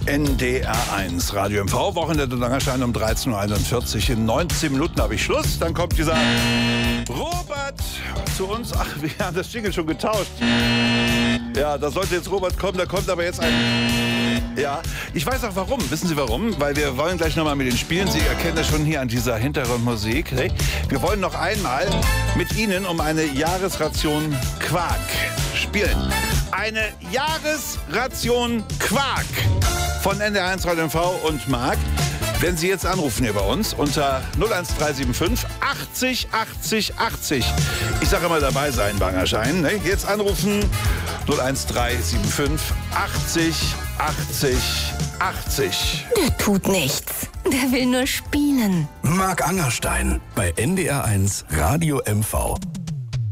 NDR1 Radio MV, Wochenende Langerstein um 13.41 Uhr. In 19 Minuten habe ich Schluss. Dann kommt dieser Robert zu uns. Ach, wir haben das Jingle schon getauscht. Ja, da sollte jetzt Robert kommen. Da kommt aber jetzt ein... Ja, ich weiß auch warum. Wissen Sie warum? Weil wir wollen gleich nochmal mit den Spielen. Sie erkennen das schon hier an dieser Hintergrundmusik. Wir wollen noch einmal mit Ihnen um eine Jahresration Quark spielen. Eine Jahresration Quark von NDR1 Radio MV und Marc. Wenn Sie jetzt anrufen hier bei uns unter 01375 80 80 80. Ich sage immer dabei sein, Bangerschein. Ne? Jetzt anrufen 01375 80 80 80. Der tut nichts. Der will nur spielen. Marc Angerstein bei NDR1 Radio MV.